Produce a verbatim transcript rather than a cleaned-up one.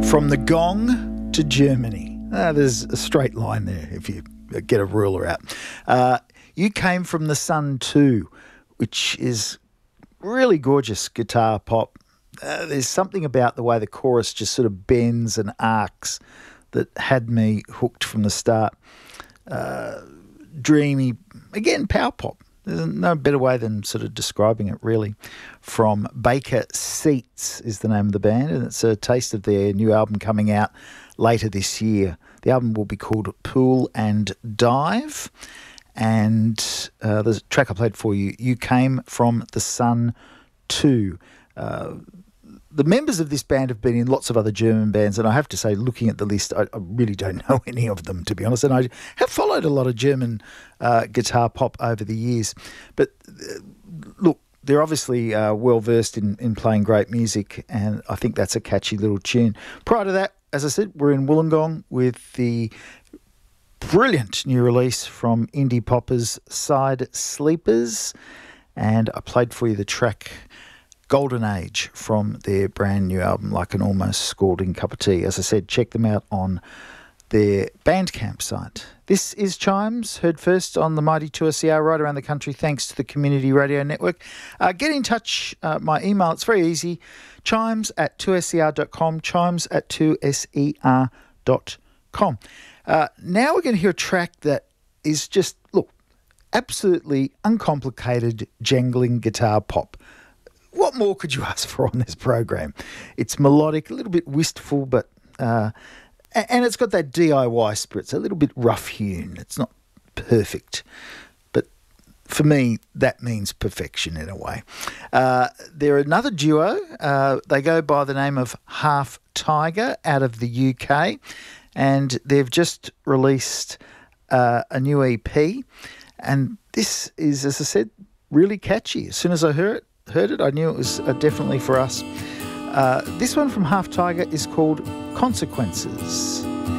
From the gong to Germany. Uh, there's a straight line there if you get a ruler out. Uh, you came from the sun too, which is really gorgeous guitar pop. Uh, there's something about the way the chorus just sort of bends and arcs that had me hooked from the start. Uh, dreamy, again, power pop. There's no better way than sort of describing it, really. From Baker Seats is the name of the band, and it's a taste of their new album coming out later this year. The album will be called Pool and Dive, and uh, the track I played for you, You Came From the Sun Too. Uh, the members of this band have been in lots of other German bands, and I have to say, looking at the list, I, I really don't know any of them, to be honest. And I have followed a lot of German uh, guitar pop over the years. But uh, look, they're obviously uh, well-versed in, in playing great music, and I think that's a catchy little tune. Prior to that, as I said, we're in Wollongong with the brilliant new release from indie poppers Side Sleepers, and I played for you the track Golden Age from their brand new album, Like an Almost Scalding Cup of Tea. As I said, check them out on their Bandcamp site. This is Chimes, heard first on the mighty two S E R right around the country thanks to the Community Radio Network. Uh, get in touch, uh, my email, it's very easy, chimes at two S E R dot com, chimes at two S E R dot com. Uh, now we're going to hear a track that is just, look, absolutely uncomplicated jangling guitar pop. What more could you ask for on this program? It's melodic, a little bit wistful, but uh, and it's got that D I Y spirit. It's a little bit rough-hewn. It's not perfect, but for me, that means perfection in a way. Uh, they're another duo. Uh, they go by the name of Half Tiger out of the U K, and they've just released uh, a new E P, and this is, as I said, really catchy. As soon as I heard it, heard it, I knew it was uh, definitely for us. Uh, this one from Half Tiger is called Consequences.